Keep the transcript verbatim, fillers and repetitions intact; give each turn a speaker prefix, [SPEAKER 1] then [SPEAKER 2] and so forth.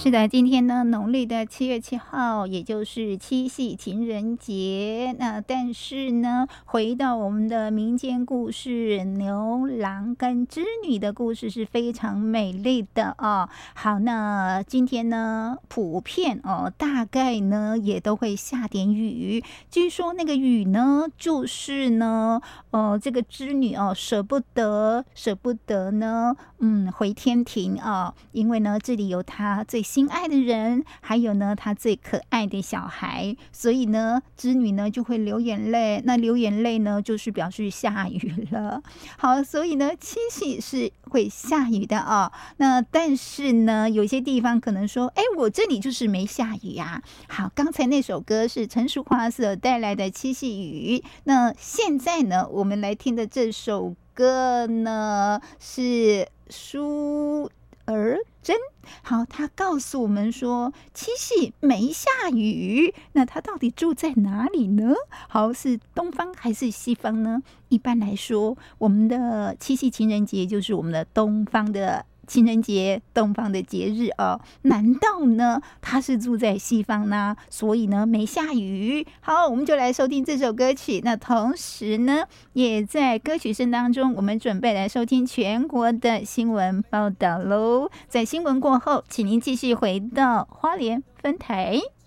[SPEAKER 1] 是的，今天呢，农历的七月七号，也就是七夕情人节。那但是呢，回到我们的民间故事，牛郎跟织女的故事是非常美丽的哦。好，那今天呢，普遍哦，大概呢也都会下点雨。据说那个雨呢，就是呢，呃，这个织女哦，舍不得，舍不得呢，嗯，回天庭啊、哦，因为呢，这里有她最心爱的人，还有呢，她最可爱的小孩，所以呢，织女呢就会流眼泪。那流眼泪呢，就是表示下雨了。好，所以呢，七夕是会下雨的哦。那但是呢，有些地方可能说，哎，我这里就是没下雨啊。好，刚才那首歌是陈淑桦所带来的《七夕雨》。那现在呢，我们来听的这首歌呢是舒儿真。好，他告诉我们说七夕没下雨，那他到底住在哪里呢？好，是东方还是西方呢？一般来说，我们的七夕情人节就是我们的东方的情人节，东方的节日哦。难道呢他是住在西方呢？所以呢没下雨。好，我们就来收听这首歌曲。那同时呢，也在歌曲声当中，我们准备来收听全国的新闻报道喽。在新闻过后，请您继续回到花莲分台。